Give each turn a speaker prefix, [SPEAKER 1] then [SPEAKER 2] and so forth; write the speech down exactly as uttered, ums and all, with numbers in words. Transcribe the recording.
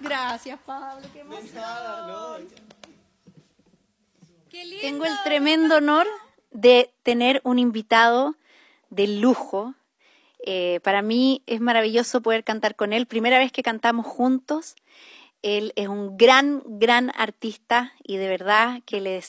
[SPEAKER 1] Gracias, Pablo, qué emoción.
[SPEAKER 2] Nada, no.
[SPEAKER 1] Qué lindo.
[SPEAKER 3] Tengo el tremendo honor de tener un invitado de lujo. Eh, para mí es maravilloso poder cantar con él. Primera vez que cantamos juntos. Él es un gran, gran artista y de verdad que le